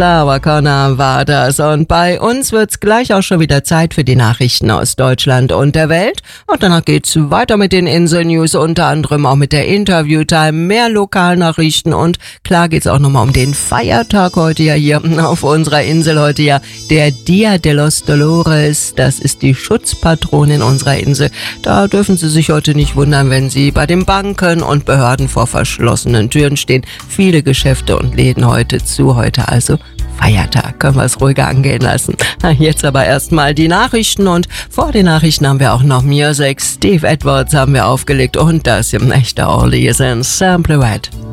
Sarah Connor war das. Und bei uns wird's gleich auch schon wieder Zeit für die Nachrichten aus Deutschland und der Welt. Und danach geht's weiter mit den Insel-News, unter anderem auch mit der Interview-Time, mehr Lokalnachrichten und klar geht's auch nochmal um den Feiertag heute ja hier auf unserer Insel. Heute ja der Dia de los Dolores. Das ist die Schutzpatronin unserer Insel. Da dürfen Sie sich heute nicht wundern, wenn Sie bei den Banken und Behörden vor verschlossenen Türen stehen. Viele Geschäfte und Läden heute zu. Heute also Feiertag, können wir es ruhiger angehen lassen. Jetzt aber erstmal die Nachrichten und vor den Nachrichten haben wir auch noch Music. Steve Edwards haben wir aufgelegt und das im echten Oldies in Sample Red.